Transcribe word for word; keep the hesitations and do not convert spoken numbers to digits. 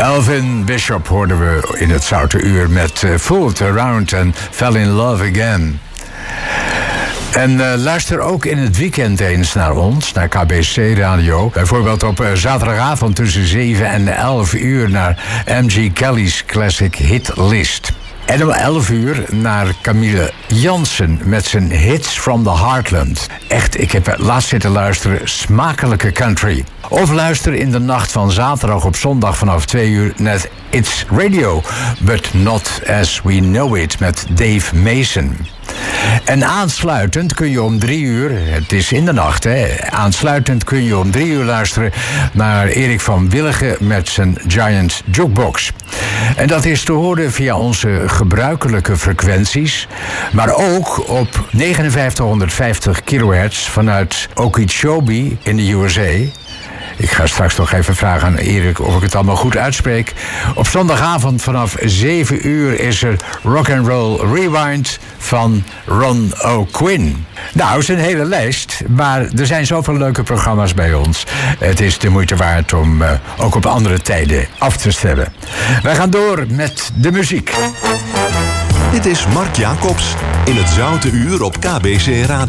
Elvin Bishop hoorden we in het Zoute Uur met uh, Fooled Around and Fell in Love Again. En uh, luister ook in het weekend eens naar ons, naar K B C Radio. Bijvoorbeeld op uh, zaterdagavond tussen zeven en elf uur naar M G Kelly's Classic Hit List. En om elf uur naar Camille Jansen met zijn Hits from the Heartland. Echt, ik heb laatst zitten luisteren, smakelijke country. Of luister in de nacht van zaterdag op zondag vanaf twee uur naar It's Radio, but not as we know it met Dave Mason. En aansluitend kun je om drie uur, het is in de nacht, hè, aansluitend kun je om drie uur luisteren naar Erik van Willigen met zijn Giant Jukebox. En dat is te horen via onze gebruikelijke frequenties, maar ook op negenenvijftighonderdvijftig kilohertz vanuit Okeechobee in de U S A. Ik ga straks nog even vragen aan Erik of ik het allemaal goed uitspreek. Op zondagavond vanaf zeven uur is er Rock and Roll Rewind van Ron O'Quinn. Nou, het is een hele lijst, maar er zijn zoveel leuke programma's bij ons. Het is de moeite waard om uh, ook op andere tijden af te stellen. Wij gaan door met de muziek. Dit is Mark Jacobs in het Zoute Uur op K B C Radio.